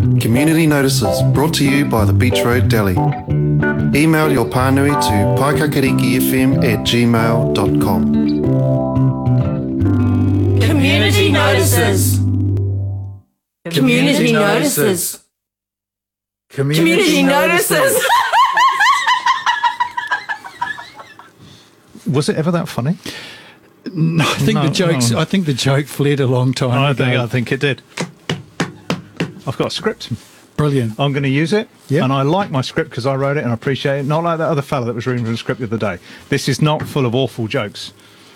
Community Notices, brought to you by the Beach Road Deli. Email your pānui to paikakarikifm@gmail.com. Community Notices. Community Notices. Community Notices. Was it ever that funny? No, I think the joke fled a long time ago. I think it did. I've got a script. Brilliant. I'm going to use it. Yep. And I like my script because I wrote it and I appreciate it. Not like that other fella that was reading from the script the other day. This is not full of awful jokes.